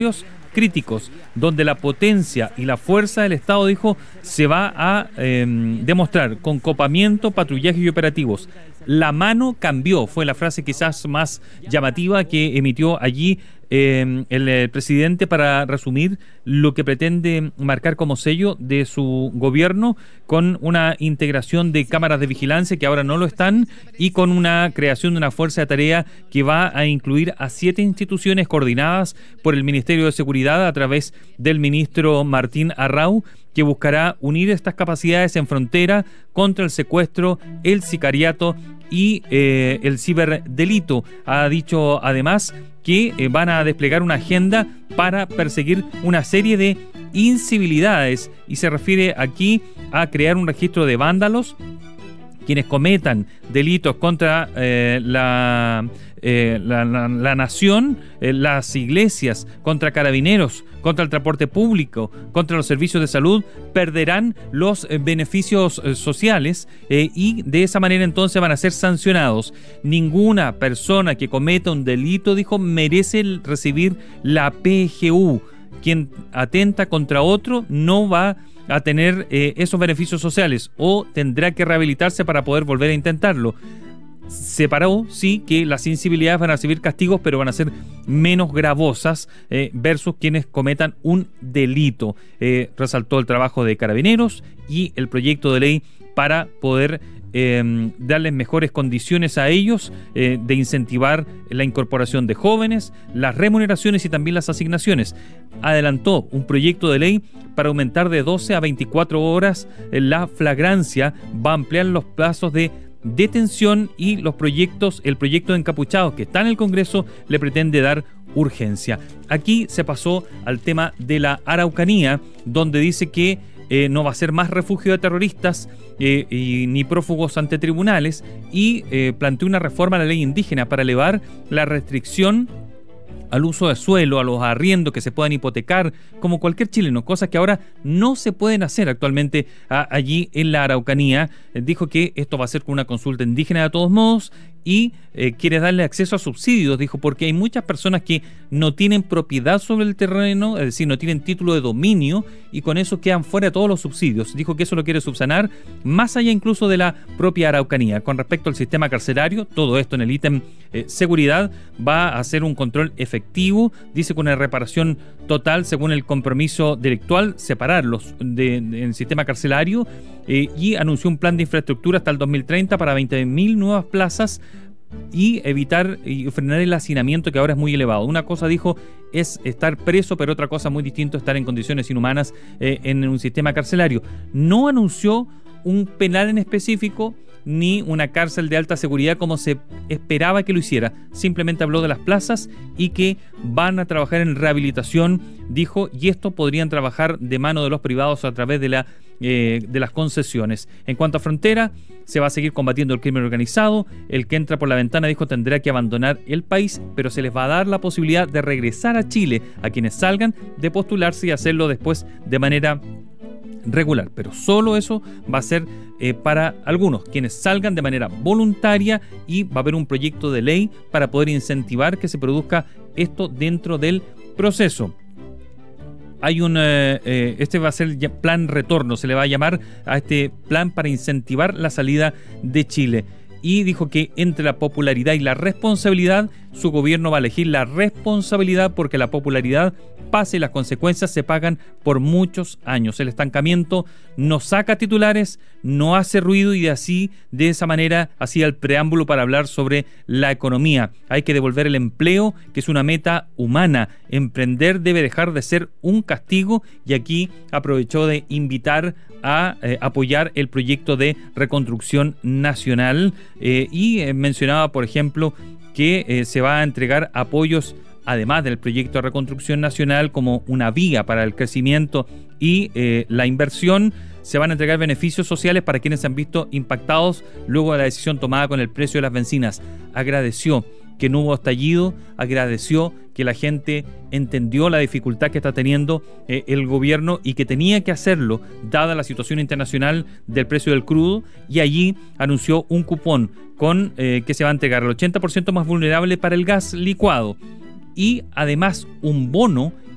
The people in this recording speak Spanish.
críticos, donde la potencia y la fuerza del Estado, dijo, se va a demostrar con copamiento, patrullaje y operativos. La mano cambió, fue la frase quizás más llamativa que emitió allí el presidente para resumir lo que pretende marcar como sello de su gobierno, con una integración de cámaras de vigilancia que ahora no lo están y con una creación de una fuerza de tarea que va a incluir a 7 instituciones coordinadas por el Ministerio de Seguridad a través del ministro Martín Arrau, que buscará unir estas capacidades en frontera contra el secuestro, el sicariato y el ciberdelito. Ha dicho además que van a desplegar una agenda para perseguir una serie de incivilidades y se refiere aquí a crear un registro de vándalos, quienes cometan delitos contra la nación, las iglesias, contra carabineros, contra el transporte público, contra los servicios de salud, perderán los beneficios sociales y de esa manera entonces van a ser sancionados. Ninguna persona que cometa un delito, dijo, merece recibir la PGU. Quien atenta contra otro no va a tener esos beneficios sociales o tendrá que rehabilitarse para poder volver a intentarlo. Separó, sí, que las incivilidades van a recibir castigos, pero van a ser menos gravosas versus quienes cometan un delito. Resaltó el trabajo de Carabineros y el proyecto de ley para poder darles mejores condiciones a ellos, de incentivar la incorporación de jóvenes, las remuneraciones y también las asignaciones. Adelantó un proyecto de ley para aumentar de 12 a 24 horas la flagrancia, va a ampliar los plazos de detención y el proyecto de encapuchados que está en el Congreso le pretende dar urgencia. Aquí se pasó al tema de la Araucanía, donde dice que no va a ser más refugio de terroristas ni prófugos ante tribunales y planteó una reforma a la ley indígena para elevar la restricción al uso de suelo, a los arriendos que se puedan hipotecar, como cualquier chileno, cosas que ahora no se pueden hacer actualmente allí en la Araucanía. Dijo que esto va a ser con una consulta indígena de todos modos y quiere darle acceso a subsidios, dijo, porque hay muchas personas que no tienen propiedad sobre el terreno, es decir, no tienen título de dominio y con eso quedan fuera de todos los subsidios. Dijo que eso lo quiere subsanar más allá incluso de la propia Araucanía. Con respecto al sistema carcelario, todo esto en el ítem seguridad va a hacer un control efectivo, dice, con una reparación total según el compromiso delictual, separarlos del sistema carcelario y anunció un plan de infraestructura hasta el 2030 para 20.000 nuevas plazas y evitar y frenar el hacinamiento que ahora es muy elevado. Una cosa, dijo, es estar preso, pero otra cosa muy distinto es estar en condiciones inhumanas en un sistema carcelario. No anunció un penal en específico ni una cárcel de alta seguridad como se esperaba que lo hiciera. Simplemente habló de las plazas y que van a trabajar en rehabilitación, dijo, y esto podrían trabajar de mano de los privados a través de las concesiones. En cuanto a frontera, se va a seguir combatiendo el crimen organizado. El que entra por la ventana, dijo, tendrá que abandonar el país, pero se les va a dar la posibilidad de regresar a Chile a quienes salgan, de postularse y hacerlo después de manera regular, pero solo eso va a ser para algunos, quienes salgan de manera voluntaria, y va a haber un proyecto de ley para poder incentivar que se produzca esto dentro del proceso. Hay este va a ser ya plan retorno, se le va a llamar a este plan para incentivar la salida de Chile. Y dijo que entre la popularidad y la responsabilidad, su gobierno va a elegir la responsabilidad porque la popularidad pasa y las consecuencias se pagan por muchos años. El estancamiento no saca titulares, no hace ruido y de esa manera hacía el preámbulo para hablar sobre la economía. Hay que devolver el empleo, que es una meta humana. Emprender debe dejar de ser un castigo, y aquí aprovechó de invitar a apoyar el proyecto de reconstrucción nacional y mencionaba, por ejemplo, que se va a entregar apoyos, además del proyecto de reconstrucción nacional, como una vía para el crecimiento y la inversión. Se van a entregar beneficios sociales para quienes se han visto impactados luego de la decisión tomada con el precio de las bencinas. Agradeció que no hubo estallido, agradeció que la gente entendió la dificultad que está teniendo el gobierno y que tenía que hacerlo dada la situación internacional del precio del crudo, y allí anunció un cupón con que se va a entregar al 80% más vulnerable para el gas licuado, y además un bono